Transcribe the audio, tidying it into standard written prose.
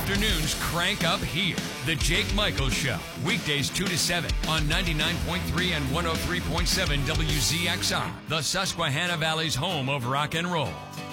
afternoons crank up here. The Jake Michaels Show. Weekdays 2 to 7 on 99.3 and 103.7 WZXR. The Susquehanna Valley's home of rock and roll.